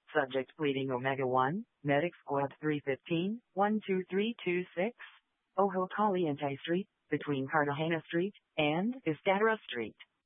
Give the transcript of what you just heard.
Subject pleading Omega 1, Medic Squad 315, 12326, Ojo Caliente Street, between Cartagena Street and Escadera Street.